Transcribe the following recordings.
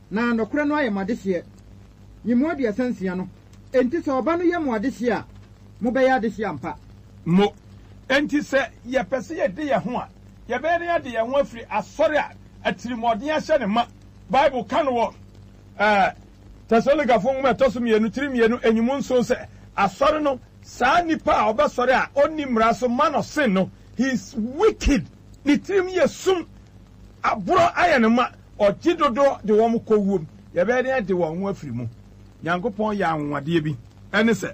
na nokora no aye madehye nyimu ade asansia no enti so oba no ye mo adehye a mo be ya adehye ampa mo enti se ye pese ye de ye ho a ye be ne ade ye ho afiri asori a atirimodin ahye ne ma Bible kan wo Tesalonika fo mo etoso mienu tirimienu enyimu nso se asori no saa nipa a obesori a onni mraso man of sin no he is wicked ni tirim ye sum aburo aye ne ma ogidodo de wo mo kowuom ye be ne ade wo ho afiri mu Nyankopon ya anwade bi ene se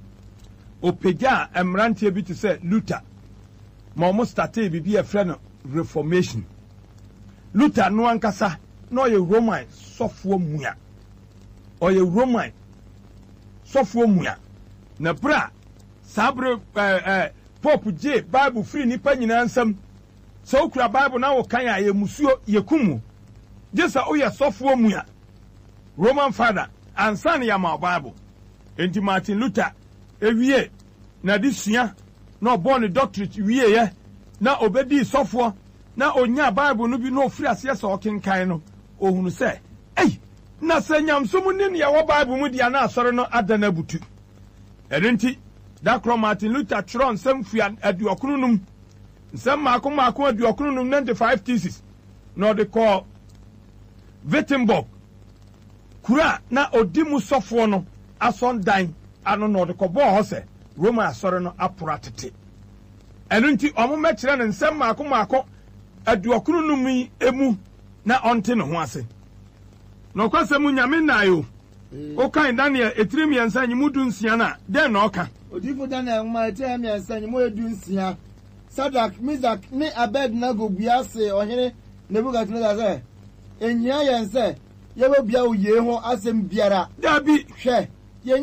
opegya emrantie bi te se Luther ma mo starte bibi e frɛ no reformation Luther no ankasa no ye Roman sofo mua oye Roman sofo mua na bra sabre Pope J Bible free nipa nyina nsam so okura Bible na wo kan ya musuo yekumu jesa oye sofo mua Roman father ansan ya ma Bible enti Martin Luther ewie na disua na obon doctorate wie ye na obedi sofo na onya Bible no bi no ofiri ase so okenkan no ohunu se na sanyamsom ni ne wo Bible mu dia na asore no adana butu enti da kro Martin Luther tron sam fia aduokununum nsam maako aduokununum 95 thesis no de call Wittenberg kura na odimu sofo no ason dan ano no de kobo ho se Roma asore no aporatete enti omo mekire ne nsam maako aduokununum emu na onte no ho ase no kwasemu nyame nayo o kan Daniel etirim yansa nyimudu nsia na den na oka Odifo Daniel ma etirim yansa nyimu edu nsia Sadak Mizak ni Abednego biase ohene Nebukadnezar se enyia yansa yebo bia oye ho asem biara dabi hwe